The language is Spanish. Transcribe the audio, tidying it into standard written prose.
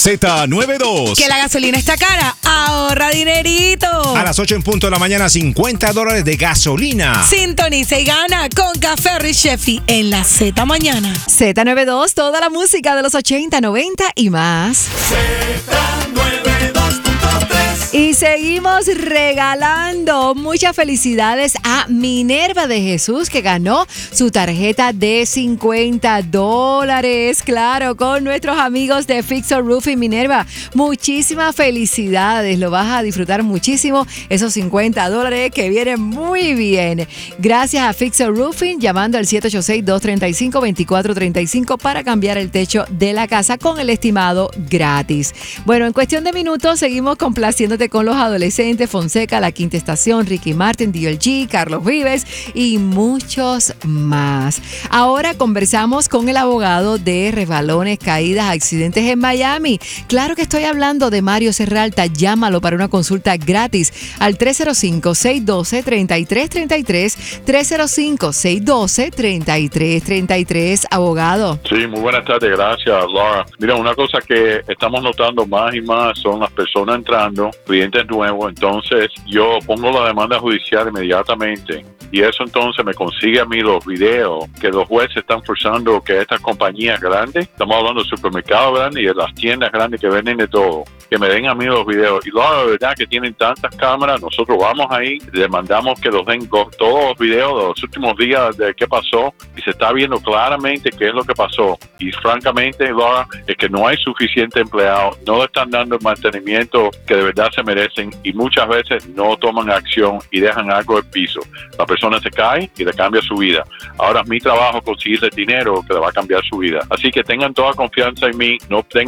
Z92. Que la gasolina está cara, ahorra dinerito. A las 8 en punto de la mañana, $50 de gasolina. Sintoniza y gana con Café Rich Sheffy en la Z Mañana. Z92, toda la música de los 80, 90 y más. Y seguimos regalando muchas felicidades a Minerva de Jesús, que ganó su tarjeta de $50. Claro, con nuestros amigos de Fixer Roofing. Minerva, muchísimas felicidades. Lo vas a disfrutar muchísimo. Esos $50 que vienen muy bien. Gracias a Fixer Roofing, llamando al 786-235-2435 para cambiar el techo de la casa con el estimado gratis. Bueno, en cuestión de minutos seguimos complaciéndote con los adolescentes, Fonseca, La Quinta Estación, Ricky Martin, DLG, Carlos Vives y muchos más. Ahora conversamos con el abogado de resbalones, caídas, accidentes en Miami. Claro que estoy hablando de Mario Serralta. Llámalo para una consulta gratis al 305-612-3333, 305-612-3333. Abogado. Sí, muy buenas tardes, gracias, Laura. Mira, una cosa que estamos notando más y más son las personas entrando, clientes nuevos, entonces yo pongo la demanda judicial inmediatamente y eso entonces me consigue a mí los videos que los jueces están forzando que estas compañías grandes, estamos hablando de supermercados grandes y de las tiendas grandes que venden de todo, que me den a mí los videos. Y luego, de verdad que tienen tantas cámaras, nosotros vamos ahí, le mandamos que los den todos los videos de los últimos días de qué pasó y se está viendo claramente qué es lo que pasó. Y francamente, Laura, es que no hay suficiente empleados, no le están dando el mantenimiento que de verdad se merecen y muchas veces no toman acción y dejan algo en el piso. La persona se cae y le cambia su vida. Ahora es mi trabajo conseguirle dinero que le va a cambiar su vida. Así que tengan toda confianza en mí, no tengan